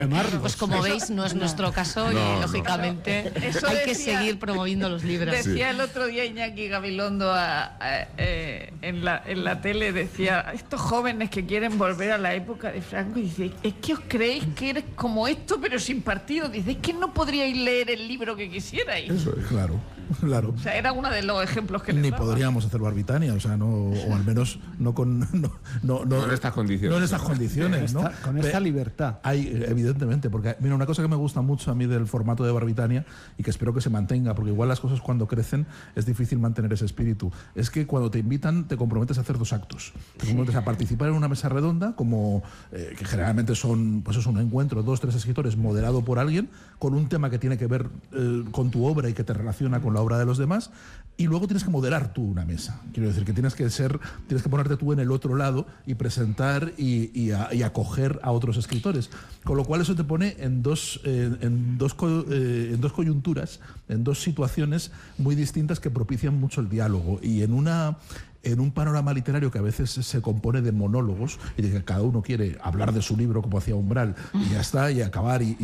Pues como veis, no es nuestro caso y lógicamente hay que seguir promoviendo los libros. Decía el otro día Iñaki Gabilondo en la tele, decía, estos jóvenes que quieren volver a la época de Franco, y dice, es que os creéis que eres como esto pero sin partido. Dice, es que no podríais leer el libro que quisierais. Eso es, claro. O sea, era uno de los ejemplos que les Ni daba. podríamos hacer Barbitania, o sea, no, o al menos no en estas condiciones. No en estas condiciones, ¿no? Con esta libertad. Hay, evidentemente, porque mira, una cosa que me gusta mucho a mí del formato de Barbitania y que espero que se mantenga, porque igual las cosas cuando crecen es difícil mantener ese espíritu, es que cuando te invitan te comprometes a hacer 2 actos. Te comprometes a participar en una mesa redonda, como que generalmente son, pues es un encuentro, 2, 3 escritores moderado por alguien, con un tema que tiene que ver con tu obra y que te relaciona con la obra de los demás, y luego tienes que moderar tú una mesa. Quiero decir que tienes que ponerte tú en el otro lado y presentar y acoger a otros escritores. Con lo cual eso te pone en dos coyunturas, en 2 situaciones muy distintas que propician mucho el diálogo. Y en un panorama literario que a veces se compone de monólogos y de que cada uno quiere hablar de su libro como hacía Umbral y ya está, y acabar y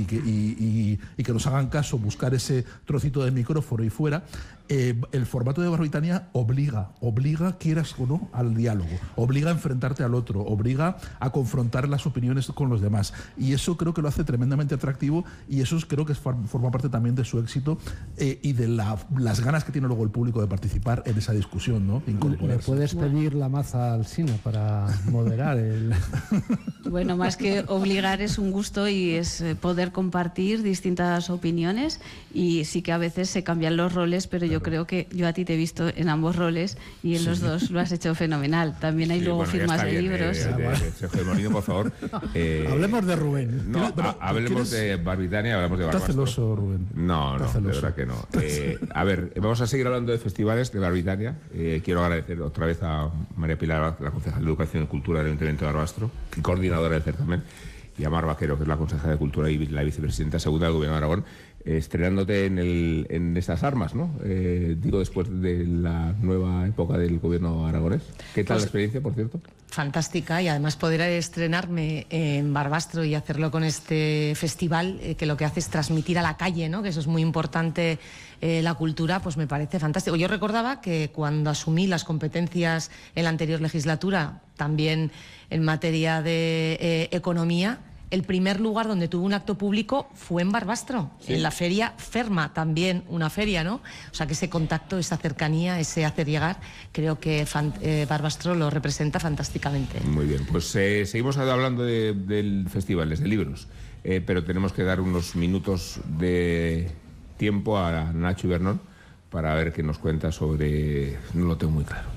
que nos hagan caso, buscar ese trocito de micrófono y fuera, el formato de Barbitania obliga, quieras o no, al diálogo, obliga a enfrentarte al otro, obliga a confrontar las opiniones con los demás, y eso creo que lo hace tremendamente atractivo, y eso creo que forma parte también de su éxito y de las ganas que tiene luego el público de participar en esa discusión, ¿no? ¿Le puedes pedir la maza al Sino para moderar el...? Bueno, más que obligar, es un gusto y es poder compartir distintas opiniones, y sí que a veces se cambian los roles, pero yo creo que yo a ti te he visto en ambos roles y en los dos lo has hecho fenomenal. También hay luego firmas de libros. Sergio Molino, por favor. Hablemos de Rubén. No, hablemos de Barbitania, hablamos de Barbastro. Está celoso, Rubén. No, de verdad que no. A ver, vamos a seguir hablando de festivales de Barbitania. Quiero agradecer otra vez a María Pilar, la concejal de Educación y Cultura del Ayuntamiento de Barbastro, coordinadora del certamen, y a Mar Vaquero, que es la consejera de Cultura y la vicepresidenta segunda del Gobierno de Aragón, estrenándote en estas armas, ¿no? Digo, después de la nueva época del Gobierno aragonés. ¿Qué tal la experiencia, por cierto? Fantástica, y además poder estrenarme en Barbastro y hacerlo con este festival, que lo que hace es transmitir a la calle, ¿no? Que eso es muy importante, la cultura, pues me parece fantástico. Yo recordaba que cuando asumí las competencias en la anterior legislatura, también en materia de economía, el primer lugar donde tuve un acto público fue en Barbastro, sí, en la feria Ferma, también una feria, ¿no? O sea que ese contacto, esa cercanía, ese hacer llegar, creo que Barbastro lo representa fantásticamente. Muy bien, pues seguimos hablando de festivales, de libros, pero tenemos que dar unos minutos de tiempo a Nacho Ibernón para ver qué nos cuenta sobre... No lo tengo muy claro.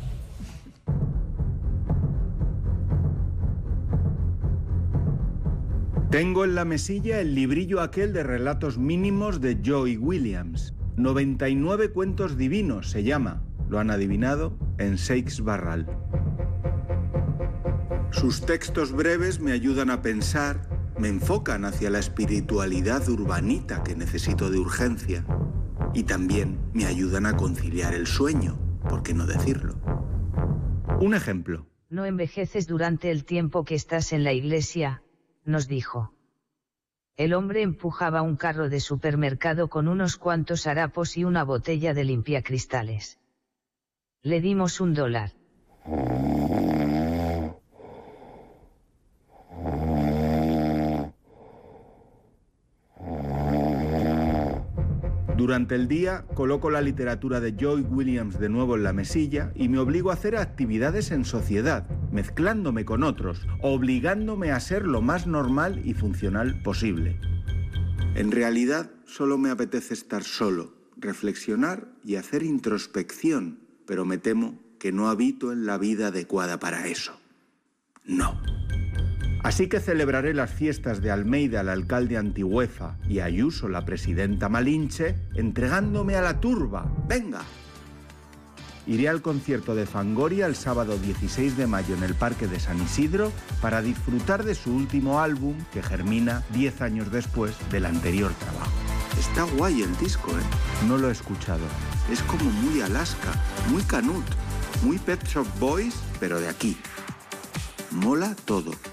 Tengo en la mesilla el librillo aquel de relatos mínimos de Joy Williams. 99 cuentos divinos se llama. Lo han adivinado en Seix Barral. Sus textos breves me ayudan a pensar, me enfocan hacia la espiritualidad urbanita que necesito de urgencia. Y también me ayudan a conciliar el sueño, ¿por qué no decirlo? Un ejemplo. No envejeces durante el tiempo que estás en la iglesia, nos dijo. El hombre empujaba un carro de supermercado con unos cuantos harapos y una botella de limpiacristales. Le dimos $1. Durante el día coloco la literatura de Joy Williams de nuevo en la mesilla y me obligo a hacer actividades en sociedad, mezclándome con otros, obligándome a ser lo más normal y funcional posible. En realidad, solo me apetece estar solo, reflexionar y hacer introspección, pero me temo que no habito en la vida adecuada para eso. No. Así que celebraré las fiestas de Almeida, el alcalde antigüefa, y Ayuso, la presidenta Malinche, entregándome a la turba. ¡Venga! Iré al concierto de Fangoria el sábado 16 de mayo en el Parque de San Isidro para disfrutar de su último álbum, que germina 10 años después del anterior trabajo. Está guay el disco, ¿eh? No lo he escuchado. Es como muy Alaska, muy Canut, muy Pet Shop Boys, pero de aquí. Mola todo.